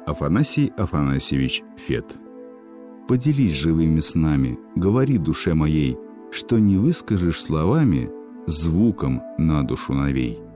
Афанасий Афанасьевич Фет. Поделись живыми снами, говори душе моей, что не выскажешь словами, звуком на душу навей.